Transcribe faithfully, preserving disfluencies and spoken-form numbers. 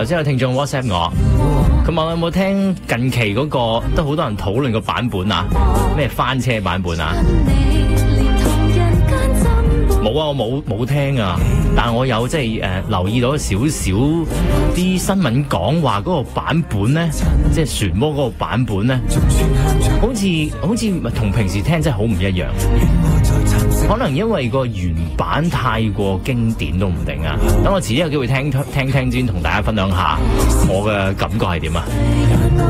頭先有聽眾 WhatsApp 我，佢問我有冇聽近期嗰個都好多人討論個版本啊，咩翻車版本啊？冇啊，我冇冇聽啊，但係我有即係誒、呃、留意到少少啲新聞講話嗰個版本咧，即係漩渦嗰個版本咧，好似好似同平時聽真係好唔一樣。可能因為個原版太過經典都唔定啊。等我遲啲有機會聽聽聽先，同大家分享下我嘅感覺係點啊。